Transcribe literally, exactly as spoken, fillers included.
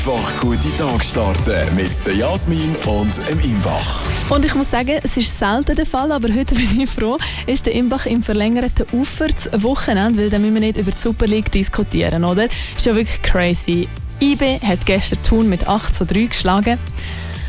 Einfach gute Tag starten mit der Jasmin und dem Imbach. Und ich muss sagen, es ist selten der Fall, aber heute bin ich froh, ist der Imbach im verlängerten Uferwochenende, weil dann müssen wir nicht über die Super League diskutieren, oder? Ist ja wirklich crazy. I B hat gestern Thun mit acht zu drei geschlagen.